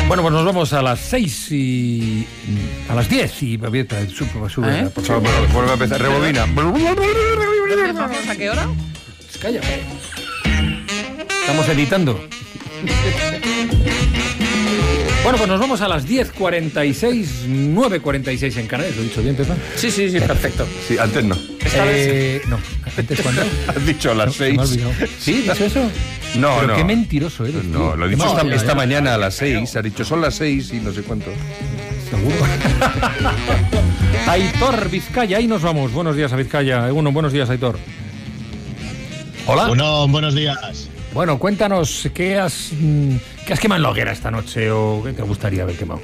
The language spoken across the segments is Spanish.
Bueno, pues nos vamos a las 6 y... a las 10 y... sube, por favor, vuelve a empezar, rebobina. ¿Vamos a qué hora? Calla. Estamos editando. Bueno, pues nos vamos a las 10:46, 9:46 en Canarias. ¿Lo he dicho bien, Pepa? Sí, perfecto. Sí, antes no. No, ¿antes cuándo? Has dicho a las 6. ¿Sí? ¿Dicho eso? No, pero no. qué mentiroso eres. No, tú. lo he dicho No, esta ya. mañana a las 6. Ha dicho son las 6 y no sé cuánto. Seguro. Aitor Vizcaya, ahí nos vamos. Buenos días a Vizcaya. Buenos días, Aitor. Hola. Bueno, buenos días. Bueno, cuéntanos, ¿qué has quemado en la hoguera esta noche o qué te gustaría haber quemado?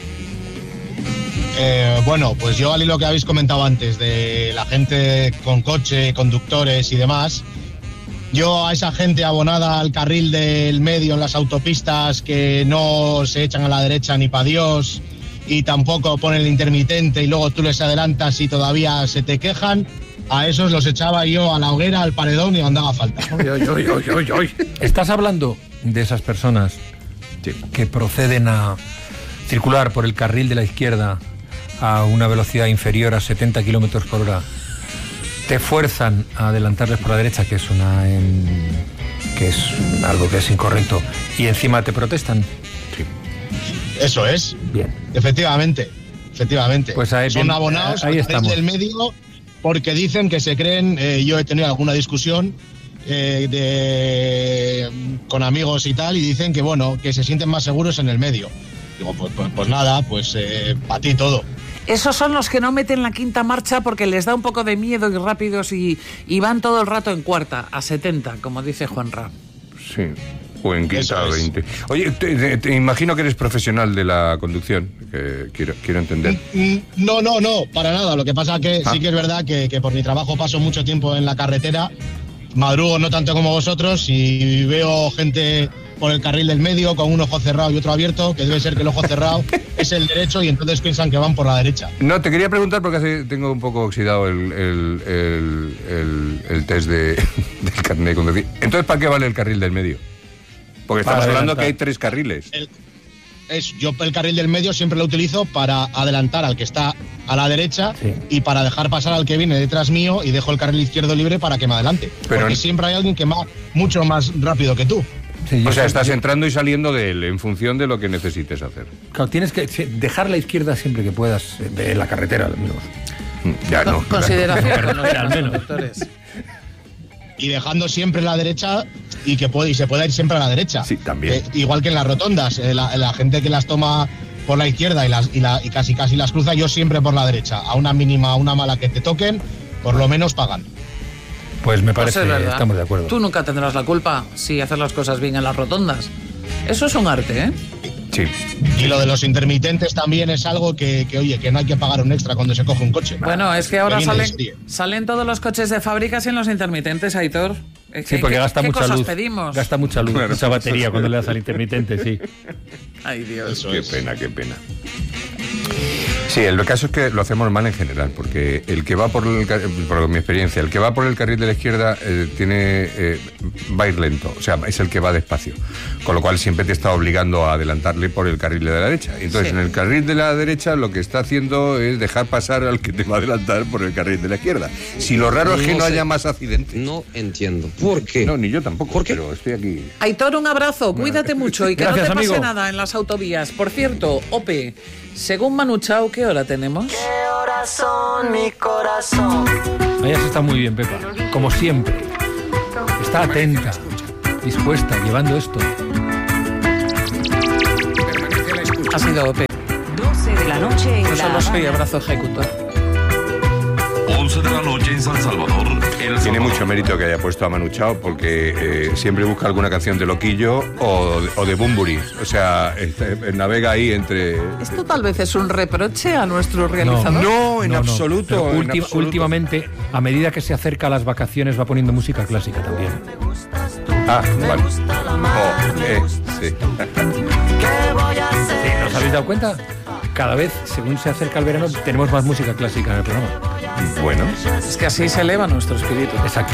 Bueno, pues yo al hilo que habéis comentado antes de la gente con coche, conductores y demás, yo a esa gente abonada al carril del medio en las autopistas que no se echan a la derecha ni pa' Dios y tampoco ponen el intermitente y luego tú les adelantas y todavía se te quejan, a esos los echaba yo a la hoguera, al paredón y cuando haga falta. ¿Estás hablando de esas personas que proceden a circular por el carril de la izquierda a una velocidad inferior a 70 kilómetros por hora? Te fuerzan a adelantarles por la derecha, que es algo que es incorrecto, y encima te protestan. Sí. Eso es. Bien. Efectivamente. Pues ahí, son abonados ahí al carril del medio porque dicen que se creen, yo he tenido alguna discusión con amigos y tal, y dicen que bueno, que se sienten más seguros en el medio. Digo, pues nada, para ti todo. Esos son los que no meten la quinta marcha porque les da un poco de miedo y rápidos y van todo el rato en cuarta, a 70, como dice Juanra. Sí, o en quinta a 20. Oye, te imagino que eres profesional de la conducción, que quiero entender. No, para nada. Lo que pasa que sí que es verdad que por mi trabajo paso mucho tiempo en la carretera, madrugo no tanto como vosotros y veo gente por el carril del medio con un ojo cerrado y otro abierto, que debe ser que el ojo cerrado es el derecho y entonces piensan que van por la derecha. No, te quería preguntar porque tengo un poco oxidado el test del carnet de conducir. Entonces, ¿para qué vale el carril del medio? Porque estamos hablando que hay 3 carriles. Yo el carril del medio siempre lo utilizo para adelantar al que está a la derecha y para dejar pasar al que viene detrás mío y dejo el carril izquierdo libre para que me adelante. Porque siempre hay alguien que va mucho más rápido que tú. Sí, o sea, estás entrando y saliendo de él en función de lo que necesites hacer. Claro, tienes que dejar la izquierda siempre que puedas, en la carretera al menos. Ya no. Consideración al menos. Y dejando siempre la derecha y se pueda ir siempre a la derecha. Sí, también. Igual que en las rotondas, la gente que las toma por la izquierda y casi las cruza, yo siempre por la derecha. A una mínima, a una mala que te toquen, por lo menos pagan. Pues me parece que estamos de acuerdo. Tú nunca tendrás la culpa si haces las cosas bien en las rotondas. Eso es un arte, ¿eh? Sí. Y lo de los intermitentes también es algo que no hay que pagar un extra cuando se coge un coche. Bueno, es que ahora salen todos los coches de fábrica sin los intermitentes, Aitor. Sí, porque gasta mucha luz. Pedimos? Gasta mucha luz, mucha batería cuando le das al intermitente, sí. Ay, Dios. Qué pena. Sí, el caso es que lo hacemos mal en general, porque el que va por mi experiencia, el que va por el carril de la izquierda va a ir lento, o sea, es el que va despacio, con lo cual siempre te está obligando a adelantarle por el carril de la derecha. Entonces, en el carril de la derecha lo que está haciendo es dejar pasar al que te va a adelantar por el carril de la izquierda. Si lo raro es que no haya más accidentes. No entiendo. ¿Por qué? No, ni yo tampoco, pero estoy aquí. Aitor, un abrazo, cuídate mucho y que Gracias, no te pase amigo. nada en las autovías. Por cierto, Ope, según Manu Chao, ¿qué hora tenemos? ¿Qué horas son, mi corazón? Ella está muy bien, Pepa, como siempre. Está atenta, dispuesta, llevando esto. Ha sido Ope. 12 de la noche en Yo La solo soy Habana. abrazo ejecutor. 11 de la noche en San Salvador. Tiene mucho mérito que haya puesto a Manu Chao porque siempre busca alguna canción de Loquillo o de Bunbury. O sea, navega ahí entre... ¿Esto tal vez es un reproche a nuestro realizador? No, en absoluto. Pero en absoluto. últimamente, a medida que se acerca a las vacaciones, va poniendo música clásica también. Ah, vale. Sí. ¿Qué voy a hacer? ¿Nos habéis dado cuenta? Cada vez, según se acerca el verano, tenemos más música clásica en el programa. Bueno. Es que así se eleva nuestro espíritu. Exacto.